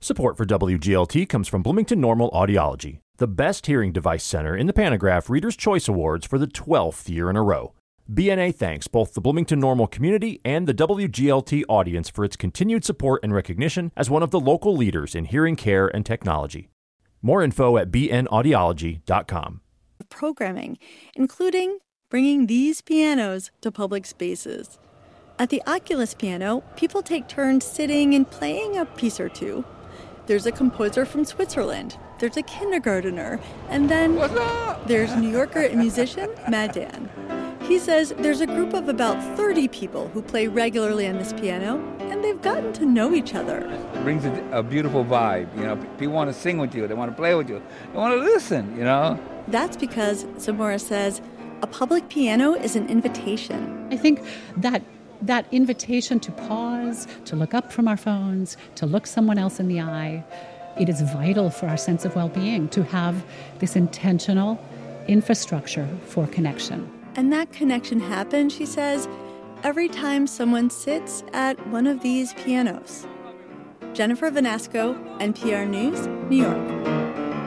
Support for WGLT comes from Bloomington Normal Audiology, the best hearing device center in the Panagraph Reader's Choice Awards for the 12th year in a row. BNA thanks both the Bloomington Normal community and the WGLT audience for its continued support and recognition as one of the local leaders in hearing care and technology. More info at bnaudiology.com. Programming, including bringing these pianos to public spaces. At the Oculus piano, people take turns sitting and playing a piece or two. There's a composer from Switzerland, there's a kindergartner, and then there's New Yorker musician Mad Dan. He says there's a group of about 30 people who play regularly on this piano, and they've gotten to know each other. It brings a beautiful vibe. You know, people want to sing with you, they want to play with you, they want to listen, you know. That's because, Zamora says, a public piano is an invitation. I think that invitation to pause, to look up from our phones, to look someone else in the eye, it is vital for our sense of well-being to have this intentional infrastructure for connection. And that connection happens, she says, every time someone sits at one of these pianos. Jennifer Vanasco, NPR News, New York.